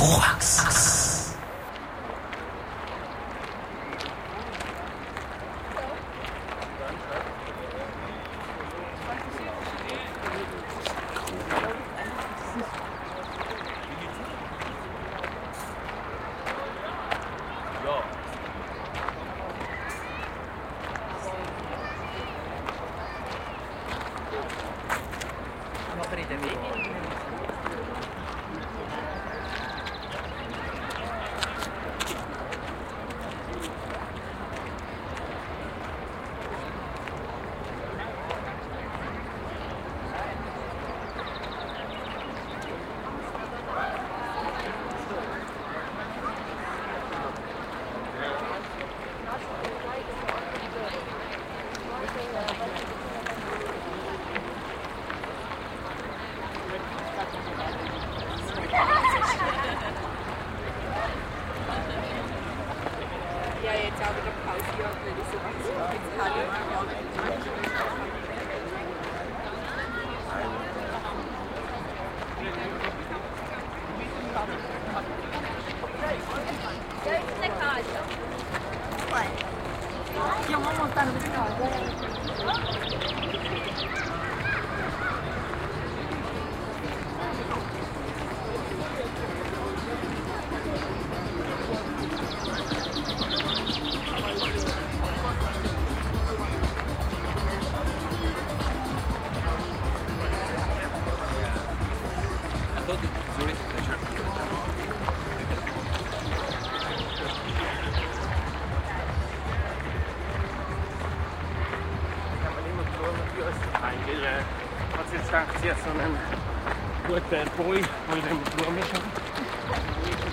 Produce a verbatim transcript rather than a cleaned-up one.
Koax. Ja, jetzt auch wieder pausieren, weil ich so was jetzt kann ich Stiamo montando le cose. Ich habe jetzt gedacht, sie hat so einen guten Boy, der in dem Blumen schaut.